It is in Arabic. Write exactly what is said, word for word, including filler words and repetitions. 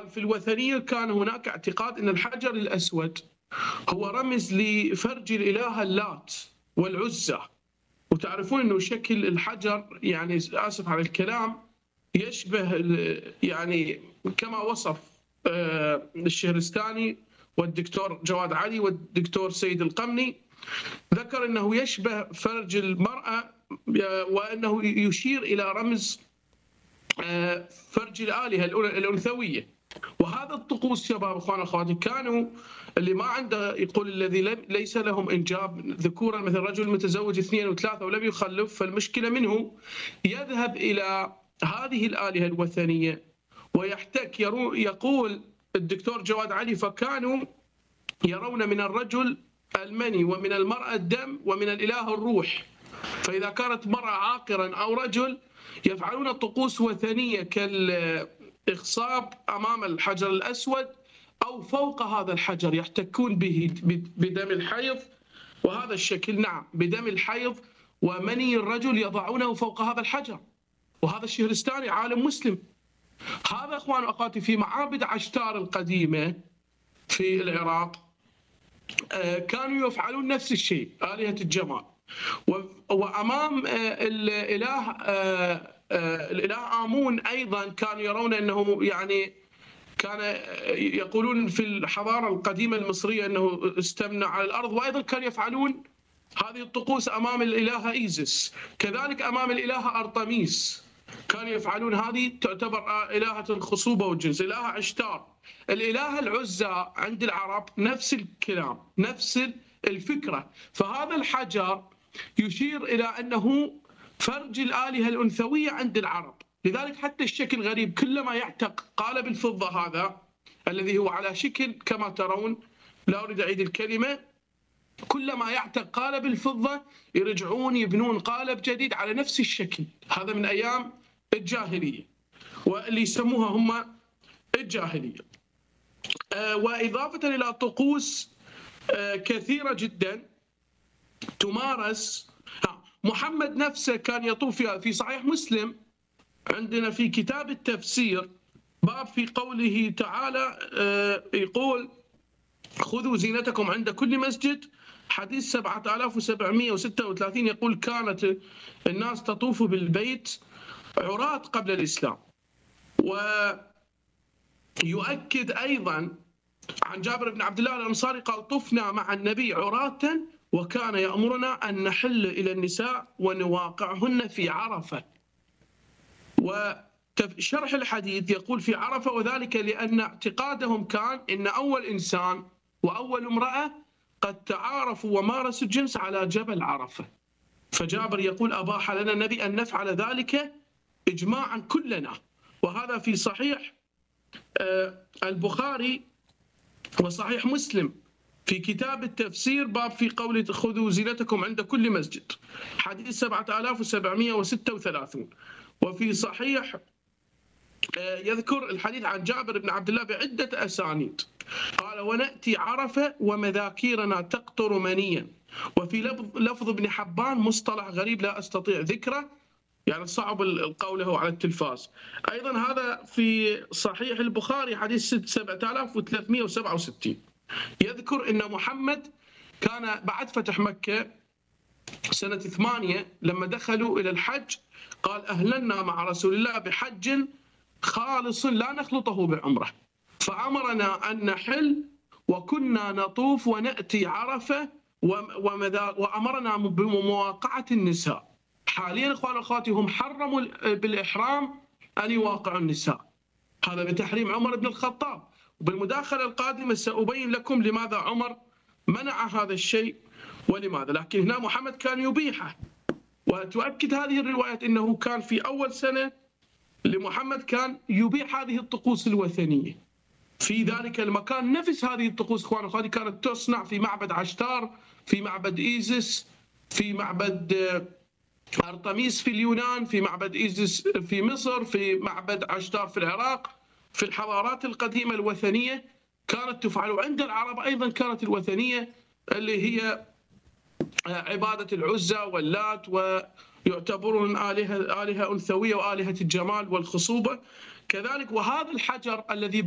قال في الوثنية كان هناك اعتقاد أن الحجر الأسود هو رمز لفرج الإله اللات والعزى، وتعرفون أنه شكل الحجر يعني آسف على الكلام يشبه يعني كما وصف الشهرستاني والدكتور جواد علي والدكتور سيد القمني، ذكر أنه يشبه فرج المرأة وأنه يشير إلى رمز فرج الآلهة الأنثوية. وهذا الطقوس شباب اخوان اخواتي كانوا اللي ما عنده يقول الذي ليس لهم انجاب ذكورا مثل رجل متزوج اثنين وثلاثه ولم يخلف، فالمشكله منه يذهب الى هذه الالهه الوثنيه ويحتك. يقول الدكتور جواد علي فكانوا يرون من الرجل المني ومن المراه الدم ومن الاله الروح، فاذا كانت مراه عاقرا او رجل يفعلون طقوس وثنيه كال إخصاب أمام الحجر الأسود أو فوق هذا الحجر يحتكون به بدم الحيض، وهذا الشكل نعم بدم الحيض ومني الرجل يضعونه فوق هذا الحجر. وهذا الشهرستاني عالم مسلم. هذا أخوان وأخواتي في معابد عشتار القديمة في العراق كانوا يفعلون نفس الشيء، آلهة الجمال، وأمام الإله الإله آمون أيضا كانوا يرون أنه يعني كان يقولون في الحضارة القديمة المصرية أنه استمنى على الأرض، وأيضا كانوا يفعلون هذه الطقوس أمام الإلهة إيزيس، كذلك أمام الإلهة أرطميس كانوا يفعلون. هذه تعتبر إلهة الخصوبة والجنس. إلهة عشتار، الإلهة العزى عند العرب نفس الكلام نفس الفكرة. فهذا الحجر يشير إلى أنه فرج الآلهة الأنثوية عند العرب، لذلك حتى الشكل غريب، كلما يعتق قالب الفضة هذا الذي هو على شكل كما ترون، لا أريد أعيد الكلمة، كلما يعتق قالب الفضة يرجعون يبنون قالب جديد على نفس الشكل. هذا من أيام الجاهلية واللي يسموها هم الجاهلية. وإضافة إلى طقوس كثيرة جدا تمارس. محمد نفسه كان يطوف فيها. في صحيح مسلم عندنا في كتاب التفسير باب في قوله تعالى يقول خذوا زينتكم عند كل مسجد، حديث سبعة آلاف وسبعمئة وستة وثلاثين يقول كانت الناس تطوف بالبيت عراة قبل الإسلام. ويؤكد أيضا عن جابر بن عبد الله الأنصاري قال طفنا مع النبي عراة وكان يأمرنا أن نحل إلى النساء ونواقعهن في عرفة. وشرح الحديث يقول في عرفة، وذلك لأن اعتقادهم كان أن أول إنسان وأول امرأة قد تعارفوا ومارسوا الجنس على جبل عرفة. فجابر يقول أباح لنا النبي أن نفعل ذلك إجماعا كلنا. وهذا في صحيح البخاري وصحيح مسلم في كتاب التفسير باب في قوله خذوا زينتكم عند كل مسجد، حديث سبعة آلاف وسبعمئة وستة وثلاثين. وفي صحيح يذكر الحديث عن جابر بن عبد الله بعدة أسانيد قال ونأتي عرفة ومذاكيرنا تقطر منيا. وفي لفظ ابن حبان مصطلح غريب لا أستطيع ذكره، يعني صعب القول له على التلفاز. أيضا هذا في صحيح البخاري حديث سبعة آلاف وثلاثمئة وسبعة وستين يذكر أن محمد كان بعد فتح مكة سنة ثمانية لما دخلوا إلى الحج قال أهلنا مع رسول الله بحج خالص لا نخلطه بعمرة، فأمرنا أن نحل وكنا نطوف ونأتي عرفة وأمرنا بمواقعة النساء. حاليا اخوان واخواتي هم حرموا بالإحرام أن يواقعوا النساء، هذا بتحريم عمر بن الخطاب. وبالمداخلة القادمة سأبين لكم لماذا عمر منع هذا الشيء ولماذا، لكن هنا محمد كان يبيحه. وتؤكد هذه الروايات أنه كان في أول سنة لمحمد كان يبيح هذه الطقوس الوثنية في ذلك المكان. نفس هذه الطقوس اخوان واخواتي كانت تصنع في معبد عشتار، في معبد إيزيس، في معبد أرطميس في اليونان، في معبد إيزيس في مصر، في معبد عشتار في العراق. في الحضارات القديمة الوثنية كانت تفعل. وعند العرب أيضا كانت الوثنية اللي هي عبادة العزى واللات، ويعتبرون آلهة آلهة أنثوية وآلهة الجمال والخصوبة كذلك. وهذا الحجر الذي